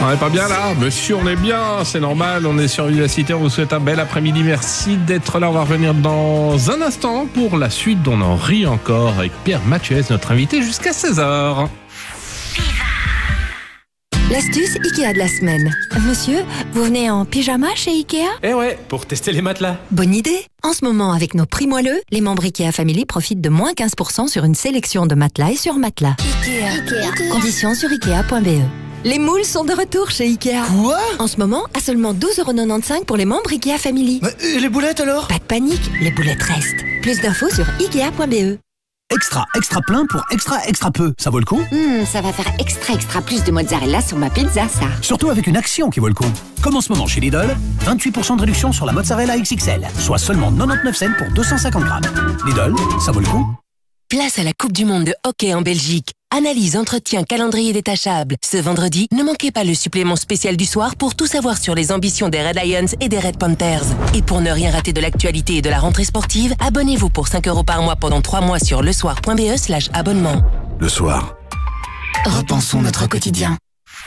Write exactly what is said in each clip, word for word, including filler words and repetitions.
On n'est pas bien là? Monsieur, on est bien, c'est normal, on est sur Vivacité, on vous souhaite un bel après-midi, merci d'être là. On va revenir dans un instant pour la suite d'On en rit encore avec Pierre Mathieu, notre invité jusqu'à seize heures. L'astuce Ikea de la semaine. Monsieur, vous venez en pyjama chez Ikea? Eh ouais, pour tester les matelas. Bonne idée. En ce moment, avec nos prix moelleux, les membres Ikea Family profitent de moins quinze pour cent sur une sélection de matelas et sur matelas. Ikea. Ikea. Conditions sur ikea point b e. Les moules sont de retour chez Ikea. Quoi? En ce moment, à seulement douze euros quatre-vingt-quinze pour les membres Ikea Family. Mais, et les boulettes alors? Pas de panique, les boulettes restent. Plus d'infos sur ikea point b e. Extra, extra plein pour extra, extra peu. Ça vaut le coup? Mmh, ça va faire extra, extra plus de mozzarella sur ma pizza, ça. Surtout avec une action qui vaut le coup. Comme en ce moment chez Lidl, vingt-huit pour cent de réduction sur la mozzarella X X L, soit seulement quatre-vingt-dix-neuf cents pour deux cent cinquante grammes. Lidl, ça vaut le coup. Place à la Coupe du Monde de hockey en Belgique. Analyse, entretien, calendrier détachable. Ce vendredi, ne manquez pas le supplément spécial du soir pour tout savoir sur les ambitions des Red Lions et des Red Panthers. Et pour ne rien rater de l'actualité et de la rentrée sportive, abonnez-vous pour cinq euros par mois pendant trois mois sur lesoir point b e slash abonnement. Le soir, repensons notre quotidien.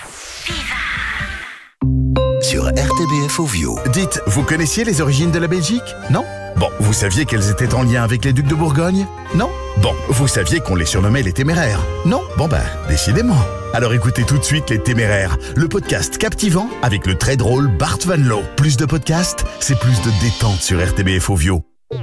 Sur R T B F Ovio. Dites, vous connaissiez les origines de la Belgique? Non? Bon, vous saviez qu'elles étaient en lien avec les ducs de Bourgogne? Non? Bon, vous saviez qu'on les surnommait les Téméraires? Non? Bon ben, décidément. Alors écoutez tout de suite Les Téméraires, le podcast captivant avec le très drôle Bart Van Loo. Plus de podcasts, c'est plus de détente sur R T B F Ovio.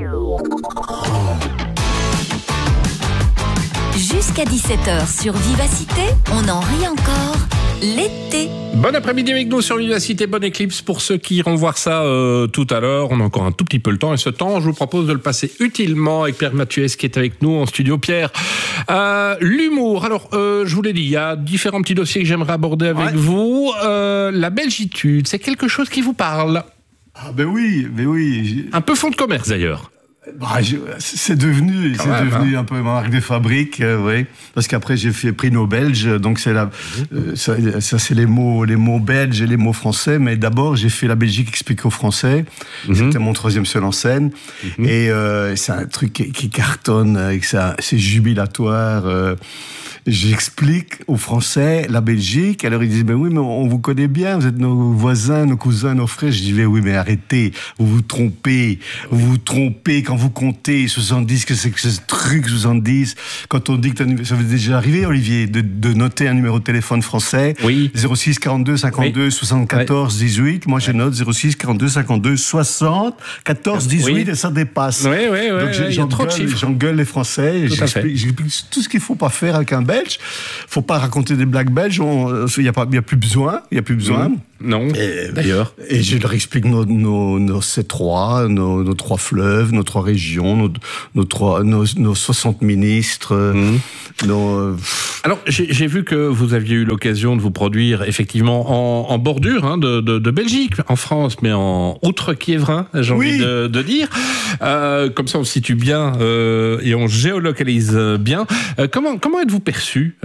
Jusqu'à dix-sept heures sur Vivacité, on en rit encore. L'été. Bon après-midi avec nous sur Vivacité, bonne éclipse pour ceux qui iront voir ça euh, tout à l'heure. On a encore un tout petit peu le temps et ce temps, je vous propose de le passer utilement avec Pierre Mathieu qui est avec nous en studio. Pierre, euh, l'humour. Alors, euh, je vous l'ai dit, il y a différents petits dossiers que j'aimerais aborder avec ouais. vous. Euh, la belgitude, c'est quelque chose qui vous parle? Ah ben oui, ben oui. Un peu fond de commerce d'ailleurs. Bah, je, c'est devenu, Quand c'est même, devenu hein. un peu ma marque de fabrique, euh, oui. Parce qu'après j'ai fait prix nos Belges, donc c'est la, euh, ça, ça c'est les mots, les mots belges et les mots français. Mais d'abord j'ai fait la Belgique expliquée aux Français. Mm-hmm. C'était mon troisième seul en scène, mm-hmm. et euh, c'est un truc qui, qui cartonne, avec ça, c'est jubilatoire. Euh, J'explique aux Français la Belgique. Alors ils disent, mais oui, mais on vous connaît bien, vous êtes nos voisins, nos cousins, nos frères. Je dis, mais oui, mais arrêtez, vous vous trompez, vous vous trompez quand vous comptez soixante-dix, que c'est que ce truc soixante-dix. Quand on dit que ça vous est déjà arrivé, Olivier, de, de noter un numéro de téléphone français, oui. zéro six quarante-deux cinquante-deux soixante-quatorze dix-huit. Moi, je note zéro six quarante-deux cinquante-deux soixante quatorze dix-huit, oui. Et ça dépasse. Oui, oui, oui. Donc il y a trop de chiffres. J'engueule les Français, et j'explique, j'explique tout ce qu'il faut pas faire avec un Belge. Faut pas raconter des blagues belges. Il y a pas, il y a plus besoin. Il y a plus besoin. Mmh. Non. Et, d'ailleurs. Et je leur explique nos, nos, nos C trois, nos, nos trois fleuves, nos trois régions, nos, nos trois, nos, nos soixante ministres. Mmh. Nos... Alors, j'ai, j'ai vu que vous aviez eu l'occasion de vous produire effectivement en, en bordure hein, de, de, de Belgique, en France, mais en outre-Quiévrain, j'ai oui. envie de, de dire. Euh, comme ça, on se situe bien euh, et on géolocalise bien. Euh, comment, comment êtes-vous perçu